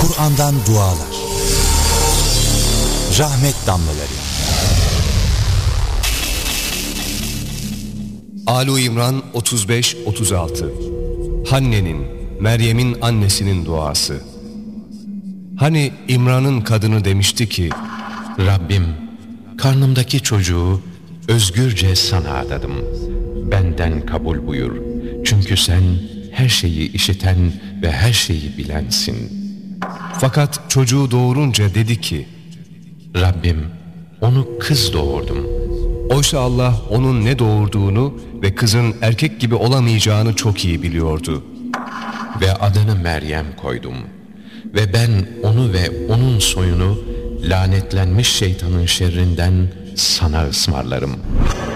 Kur'an'dan dualar. Rahmet damlaları. Ali İmran 35-36. Hanne'nin, Meryem'in annesinin duası. Hani İmran'ın kadını demişti ki, Rabbim, karnımdaki çocuğu özgürce sana adadım. Benden kabul buyur. Çünkü sen her şeyi işiten ve her şeyi bilensin. Fakat çocuğu doğurunca dedi ki, Rabbim, onu kız doğurdum. oysa Allah onun ne doğurduğunu ve kızın erkek gibi olamayacağını çok iyi biliyordu. Ve adını Meryem koydum. Ve ben onu ve onun soyunu lanetlenmiş şeytanın şerrinden sana ısmarlarım.